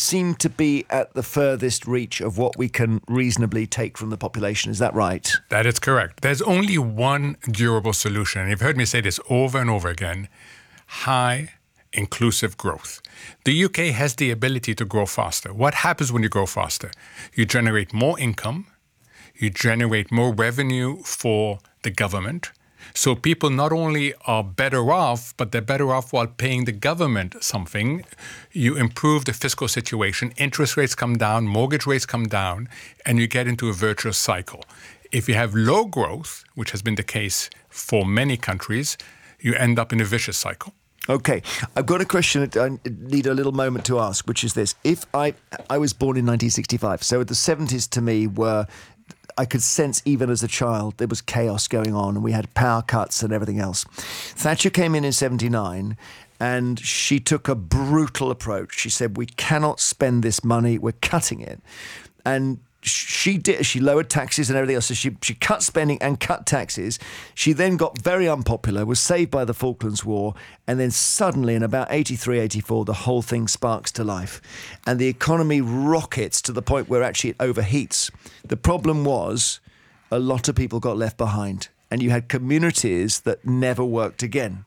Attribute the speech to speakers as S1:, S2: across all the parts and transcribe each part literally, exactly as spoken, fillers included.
S1: seem to be at the furthest reach of what we can reasonably take from the population. Is that right?
S2: That is correct. There's only one durable solution. And you've heard me say this over and over again: high inclusive growth. The U K has the ability to grow faster. What happens when you grow faster? You generate more income, you generate more revenue for the government. So people not only are better off, but they're better off while paying the government something. You improve the fiscal situation, interest rates come down, mortgage rates come down, and you get into a virtuous cycle. If you have low growth, which has been the case for many countries, you end up in a vicious cycle.
S1: Okay, I've got a question that I need a little moment to ask, which is this. If I I was born in nineteen sixty-five, so the seventies to me were, I could sense even as a child there was chaos going on and we had power cuts and everything else. Thatcher came in in seventy-nine and she took a brutal approach. She said, we cannot spend this money, we're cutting it. And she did. She lowered taxes and everything else. So she, she cut spending and cut taxes. She then got very unpopular, was saved by the Falklands War, and then suddenly in about eighty-three, eighty-four, the whole thing sparks to life. And the economy rockets to the point where actually it overheats. The problem was a lot of people got left behind and you had communities that never worked again.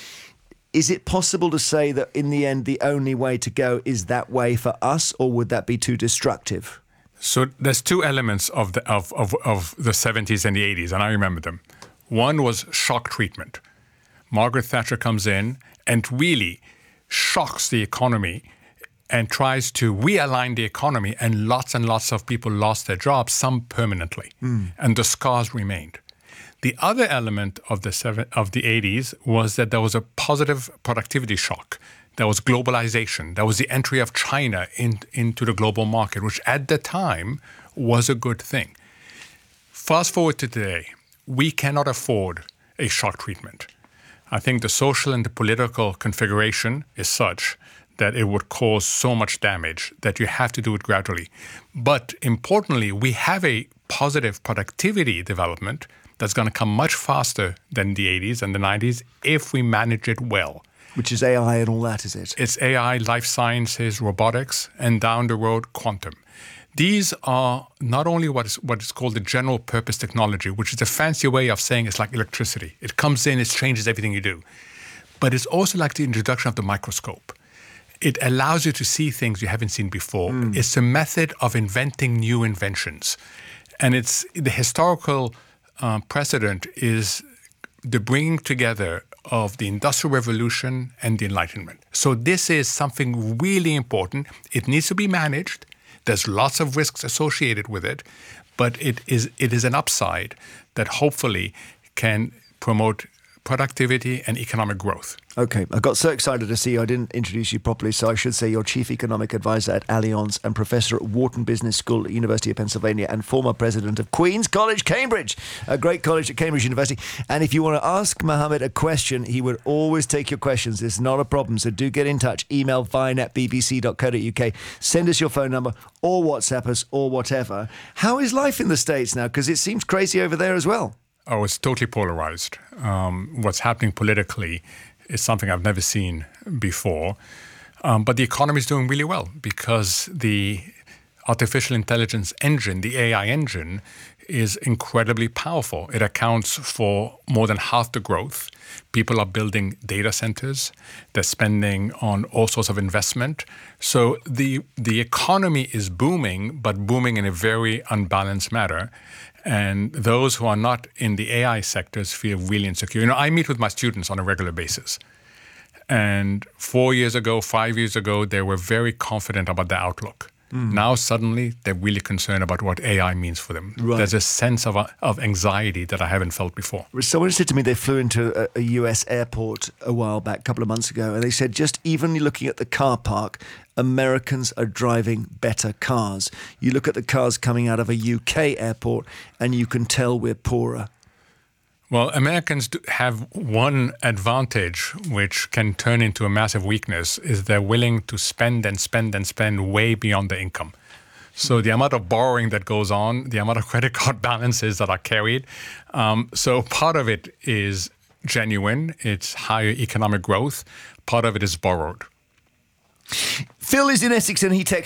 S1: Is it possible to say that in the end the only way to go is that way for us, or would that be too destructive?
S2: So there's two elements of the of, of, of the seventies and the eighties, and I remember them. One was shock treatment. Margaret Thatcher comes in and really shocks the economy and tries to realign the economy, and lots and lots of people lost their jobs, some permanently, mm. and the scars remained. The other element of the seven, of the eighties was that there was a positive productivity shock. There was globalization. There was the entry of China in, into the global market, which at the time was a good thing. Fast forward to today, we cannot afford a shock treatment. I think the social and the political configuration is such that it would cause so much damage that you have to do it gradually. But importantly, we have a positive productivity development that's going to come much faster than the eighties and the nineties if we manage it well.
S1: Which is A I and all that, is it?
S2: It's A I, life sciences, robotics, and down the road, quantum. These are not only what is, what is called the general purpose technology, which is a fancy way of saying it's like electricity. It comes in, it changes everything you do. But it's also like the introduction of the microscope. It allows you to see things you haven't seen before. Mm. It's a method of inventing new inventions. And it's the historical uh, precedent is the bringing together of the Industrial Revolution and the Enlightenment. So this is something really important. It needs to be managed. There's lots of risks associated with it, but it is it is an upside that hopefully can promote productivity and economic growth.
S1: Okay, I got so excited to see you, I didn't introduce you properly, so I should say you're Chief Economic Advisor at Allianz and Professor at Wharton Business School at University of Pennsylvania and former President of Queen's College, Cambridge, a great college at Cambridge University. And if you want to ask Mohammed a question, he would always take your questions. It's not a problem, so do get in touch. Email vine at b b c dot co dot u k. Send us your phone number or WhatsApp us or whatever. How is life in the States now? Because it seems crazy over there as well.
S2: Oh, it's totally polarized. Um, what's happening politically is something I've never seen before. Um, but the economy is doing really well because the artificial intelligence engine, the A I engine, is incredibly powerful. It accounts for more than half the growth. People are building data centers. They're spending on all sorts of investment. So the the economy is booming, but booming in a very unbalanced manner. And those who are not in the A I sectors feel really insecure. You know, I meet with my students on a regular basis. And four years ago, five years ago, they were very confident about the outlook. Mm. Now, suddenly, they're really concerned about what A I means for them. Right. There's a sense of, of anxiety that I haven't felt before.
S1: Someone said to me they flew into a, a U S airport a while back, a couple of months ago, and they said just even looking at the car park, Americans are driving better cars. You look at the cars coming out of a U K airport and you can tell we're poorer.
S2: Well, Americans do have one advantage which can turn into a massive weakness is they're willing to spend and spend and spend way beyond their income. So the amount of borrowing that goes on, the amount of credit card balances that are carried. Um, so part of it is genuine. It's higher economic growth. Part of it is borrowed.
S1: Phil is in Essex and he texts